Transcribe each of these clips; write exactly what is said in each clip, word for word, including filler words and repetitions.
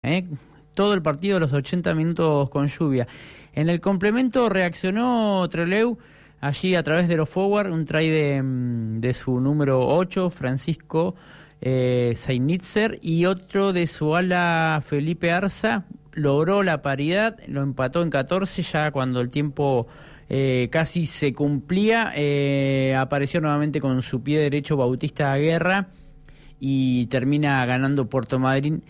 ¿eh? Todo el partido, los ochenta minutos con lluvia. En el complemento reaccionó Trelew allí a través de los forward, un try de, de su número ocho, Francisco eh, Seinitzer, y otro de su ala, Felipe Arza. Logró la paridad, lo empató en catorce, ya cuando el tiempo eh, casi se cumplía, eh, apareció nuevamente con su pie derecho Bautista Guerra y termina ganando Puerto Madryn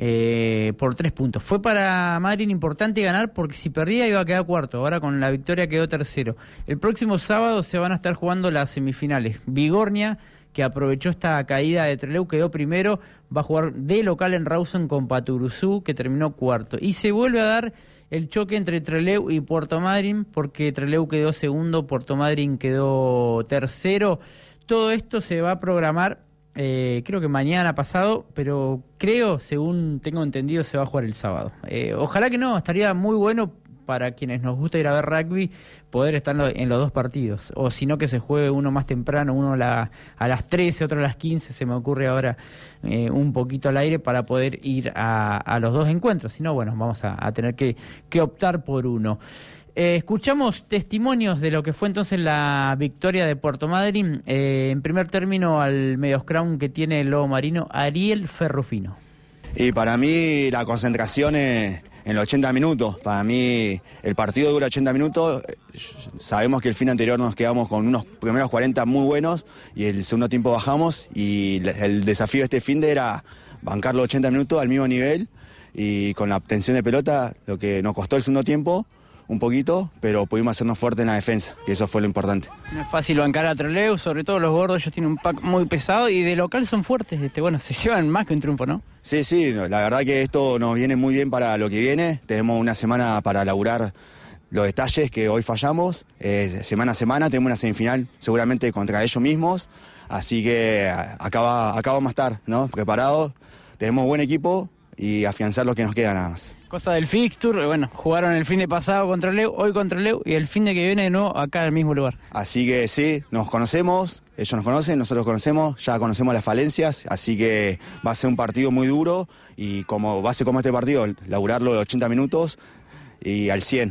eh, por tres puntos. Fue para Madryn importante ganar porque si perdía iba a quedar cuarto, ahora con la victoria quedó tercero. El próximo sábado se van a estar jugando las semifinales. Bigornia, que aprovechó esta caída de Trelew, quedó primero, va a jugar de local en Rawson con Paturuzú, que terminó cuarto. Y se vuelve a dar el choque entre Trelew y Puerto Madryn, porque Trelew quedó segundo, Puerto Madryn quedó tercero. Todo esto se va a programar, eh, creo que mañana pasado, pero creo, según tengo entendido, se va a jugar el sábado. Eh, ojalá que no, estaría muy bueno para quienes nos gusta ir a ver rugby, poder estar en los dos partidos, o si no que se juegue uno más temprano, uno a, la, a las trece, otro a las quince, se me ocurre ahora eh, un poquito al aire para poder ir a, a los dos encuentros, si no, bueno, vamos a, a tener que, que optar por uno. Eh, escuchamos testimonios de lo que fue entonces la victoria de Puerto Madryn, eh, en primer término al medio scrum que tiene el Lobo Marino, Ariel Ferrufino. Y para mí la concentración es en los ochenta minutos. Para mí el partido dura ochenta minutos. Sabemos que el fin anterior nos quedamos con unos primeros cuarenta muy buenos y el segundo tiempo bajamos, y el desafío de este fin de era bancar los ochenta minutos al mismo nivel y con la obtención de pelota, lo que nos costó el segundo tiempo un poquito, pero pudimos hacernos fuertes en la defensa, que eso fue lo importante. No es fácil bancar a Trelew, sobre todo los gordos, ellos tienen un pack muy pesado y de local son fuertes, este, bueno, se llevan más que un triunfo, ¿no? Sí, sí, la verdad que esto nos viene muy bien para lo que viene. Tenemos una semana para laburar los detalles que hoy fallamos, eh, semana a semana tenemos una semifinal seguramente contra ellos mismos, así que acá, va, acá vamos a estar, ¿no? Preparados, tenemos buen equipo y afianzar lo que nos queda nada más. Cosa del fixture, bueno, jugaron el fin de pasado contra Trelew, hoy contra Trelew y el fin de que viene de nuevo acá al mismo lugar. Así que sí, nos conocemos, ellos nos conocen, nosotros conocemos, ya conocemos las falencias, así que va a ser un partido muy duro y como va a ser como este partido, laburarlo de ochenta minutos y al cien.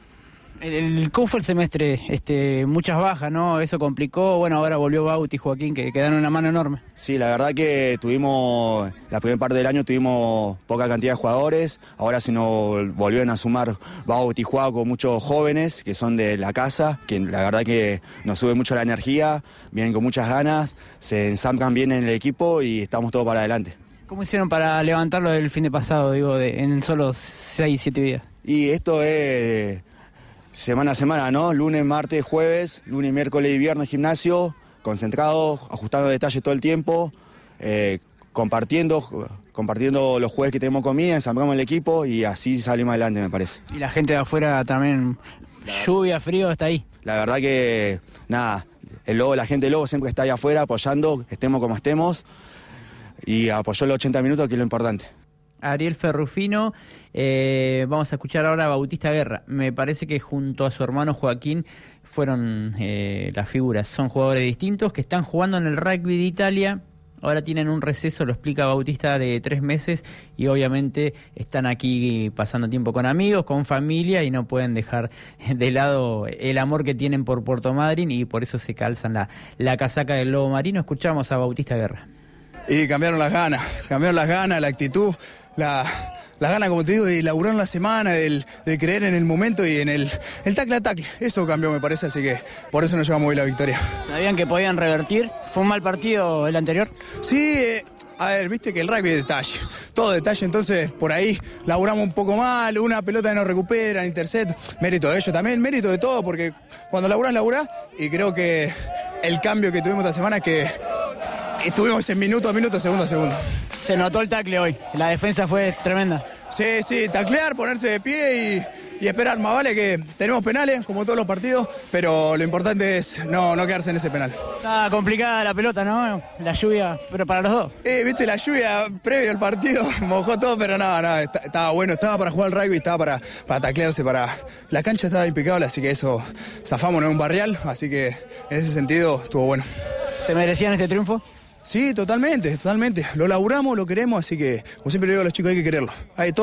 El, el, ¿Cómo fue el semestre? Este, muchas bajas, ¿no? Eso complicó. Bueno, ahora volvió Bauti y Joaquín, que, que dan una mano enorme. Sí, la verdad que tuvimos, la primera parte del año tuvimos poca cantidad de jugadores. Ahora se nos volvieron a sumar Bauti y Joaquín con muchos jóvenes que son de la casa, que la verdad que nos sube mucho la energía, vienen con muchas ganas, se ensamblan bien en el equipo y estamos todos para adelante. ¿Cómo hicieron para levantarlo del fin de pasado, digo, de, en solo seis, siete días? Y esto es semana a semana, ¿no? Lunes, martes, jueves, lunes, miércoles y viernes gimnasio, concentrado, ajustando detalles todo el tiempo, eh, compartiendo, compartiendo los jueves que tenemos comida, ensamblamos el equipo y así salimos adelante, me parece. Y la gente de afuera también, lluvia, frío, está ahí. La verdad que, nada, el Lobo, la gente del Lobo siempre está ahí afuera apoyando, estemos como estemos, y apoyó los ochenta minutos, que es lo importante. Ariel Ferrufino, eh, vamos a escuchar ahora a Bautista Guerra. Me parece que junto a su hermano Joaquín fueron eh, las figuras. Son jugadores distintos que están jugando en el rugby de Italia. Ahora tienen un receso, lo explica Bautista, de tres meses y obviamente están aquí pasando tiempo con amigos, con familia y no pueden dejar de lado el amor que tienen por Puerto Madryn y por eso se calzan la, la casaca del Lobo Marino. Escuchamos a Bautista Guerra. Y cambiaron las ganas, cambiaron las ganas, la actitud, la, las ganas, como te digo, de laburar la semana, del, de creer en el momento y en el, el tacle a tacle. Eso cambió, me parece, así que por eso nos llevamos hoy la victoria. ¿Sabían que podían revertir? ¿Fue un mal partido el anterior? Sí, eh, a ver, viste que el rugby es detalle, todo detalle, entonces por ahí laburamos un poco mal, una pelota que nos recupera, intercept, mérito de ellos también, mérito de todo, porque cuando laburás, laburás, y creo que el cambio que tuvimos esta semana es que estuvimos en minuto a minuto, segundo a segundo. Se notó el tacle hoy, la defensa fue tremenda. Sí, sí, taclear, ponerse de pie y, y esperar. Más vale que tenemos penales, como todos los partidos, pero lo importante es no, no quedarse en ese penal. Está complicada la pelota, ¿no? La lluvia, pero para los dos. Eh, viste, la lluvia previo al partido mojó todo, pero nada, nada, estaba bueno, estaba para jugar al rugby, estaba para, para taclearse, para... La cancha estaba impecable, así que eso, zafamos en un barrial, así que en ese sentido estuvo bueno. ¿Se merecían este triunfo? Sí, totalmente, totalmente. Lo laburamos, lo queremos, así que, como siempre le digo a los chicos, hay que quererlo. Hay todo